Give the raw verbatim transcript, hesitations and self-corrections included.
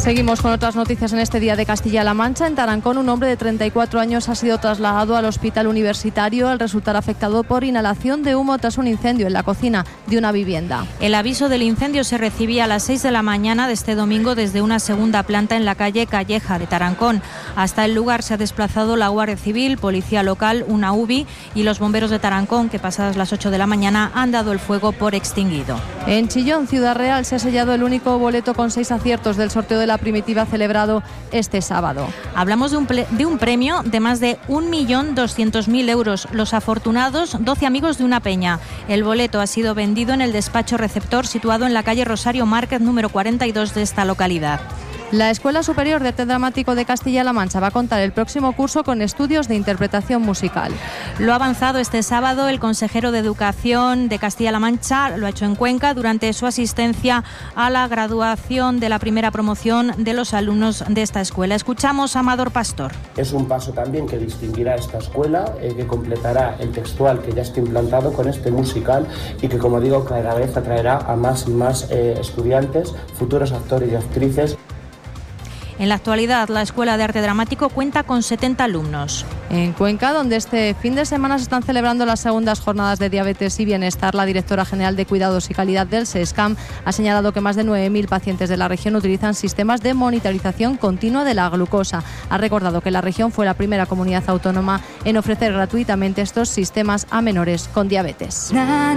Seguimos con otras noticias en este día de Castilla-La Mancha. En Tarancón, un hombre de treinta y cuatro años ha sido trasladado al hospital universitario al resultar afectado por inhalación de humo tras un incendio en la cocina de una vivienda. El aviso del incendio se recibía a las seis de la mañana de este domingo desde una segunda planta en la calle Calleja de Tarancón. Hasta el lugar se ha desplazado la Guardia Civil, Policía Local, una U B I y los bomberos de Tarancón, que pasadas las ocho de la mañana han dado el fuego por extinguido. En Chillón, Ciudad Real, se ha sellado el único boleto con seis aciertos del sorteo de la primitiva celebrado este sábado. Hablamos de un, de un premio de más de un millón doscientos mil euros. Los afortunados, doce amigos de una peña. El boleto ha sido vendido en el despacho receptor situado en la calle Rosario Márquez número cuarenta y dos de esta localidad. La Escuela Superior de Arte Dramático de Castilla-La Mancha va a contar el próximo curso con estudios de interpretación musical. Lo ha avanzado este sábado el consejero de Educación de Castilla-La Mancha, lo ha hecho en Cuenca durante su asistencia a la graduación de la primera promoción de los alumnos de esta escuela. Escuchamos a Amador Pastor. Es un paso también que distinguirá esta escuela, eh, que completará el textual que ya está implantado con este musical y que, como digo, cada vez atraerá a más y más eh, estudiantes, futuros actores y actrices. En la actualidad, la Escuela de Arte Dramático cuenta con setenta alumnos. En Cuenca, donde este fin de semana se están celebrando las segundas jornadas de diabetes y bienestar, la directora general de Cuidados y Calidad del SESCAM ha señalado que más de nueve mil pacientes de la región utilizan sistemas de monitorización continua de la glucosa. Ha recordado que la región fue la primera comunidad autónoma en ofrecer gratuitamente estos sistemas a menores con diabetes.